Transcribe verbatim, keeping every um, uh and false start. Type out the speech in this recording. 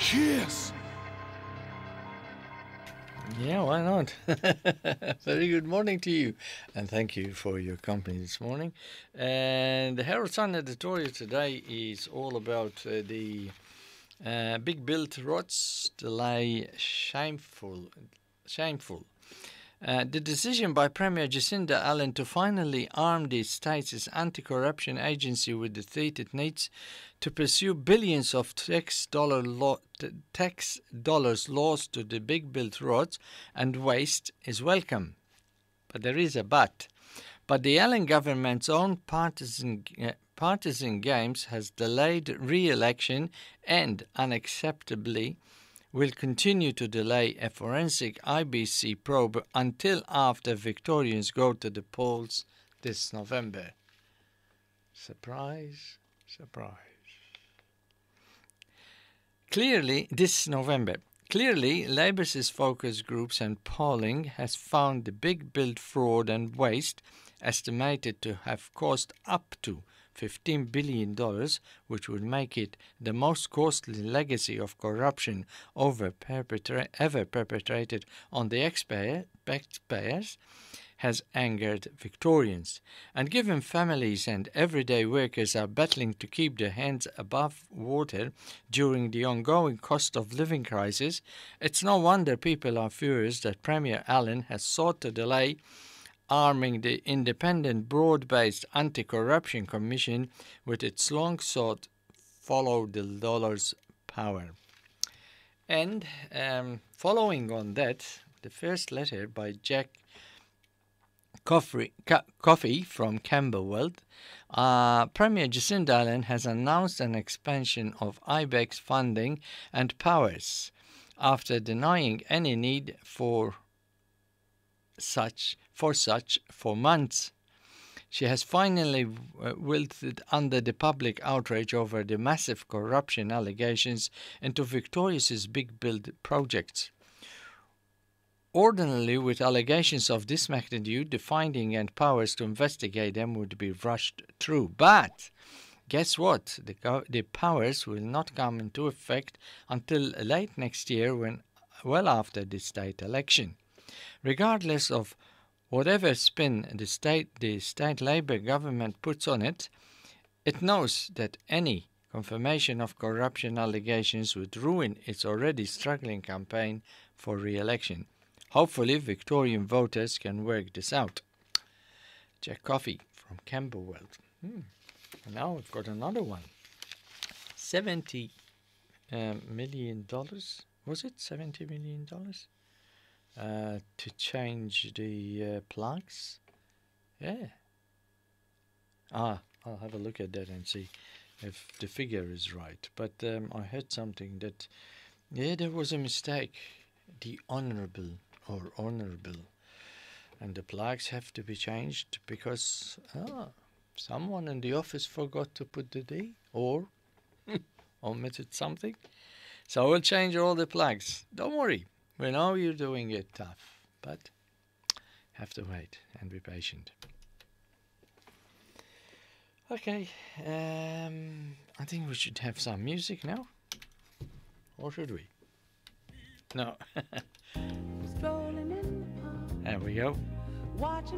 Cheers! Yeah, why not? Very good morning to you, and thank you for your company this morning. And the Herald Sun editorial today is all about uh, the uh, big build roads delay shameful, shameful. Uh, the decision by Premier Jacinda Allen to finally arm the state's anti-corruption agency with the threat it needs to pursue billions of tax, dollar lo- t- tax dollars lost to the big built roads and waste is welcome. But there is a but. But the Allen government's own partisan, uh, partisan games has delayed re-election and, unacceptably, will continue to delay a forensic I B C probe until after Victorians go to the polls this November. Surprise, surprise. Clearly, this November, clearly, Labour's focus groups and polling has found the big build fraud and waste estimated to have cost up to fifteen billion dollars, which would make it the most costly legacy of corruption over perpetra- ever perpetrated on the taxpayers, has angered Victorians. And given families and everyday workers are battling to keep their heads above water during the ongoing cost of living crisis, it's no wonder people are furious that Premier Allen has sought to delay arming the independent, broad-based Anti-Corruption Commission with its long-sought follow the dollar's power. And um, following on that, the first letter by Jack Coffey, Coffey from Camberwell, uh, Premier Jacinda Allen has announced an expansion of I B E C's funding and powers after denying any need for such for such for months. She has finally uh, wilted under the public outrage over the massive corruption allegations into Victoria's big build projects. Ordinarily, with allegations of this magnitude, the finding and powers to investigate them would be rushed through. But guess what? The, the powers will not come into effect until late next year, when well after the state election. Regardless of whatever spin the state the state Labour government puts on it, it knows that any confirmation of corruption allegations would ruin its already struggling campaign for re-election. Hopefully, Victorian voters can work this out. Jack Coffey from Camberwell. Hmm. Now we've got another one. Seventy uh, million dollars. Was it seventy million dollars? Uh, to change the uh, plugs. Yeah. Ah, I'll have a look at that and see if the figure is right. But um, I heard something that, yeah, there was a mistake. The honourable or honourable. And the plugs have to be changed because ah, someone in the office forgot to put the D or omitted something. So we'll change all the plugs. Don't worry. We know you're doing it tough, but have to wait and be patient. Okay, um, I think we should have some music now. Or should we? No. There we go.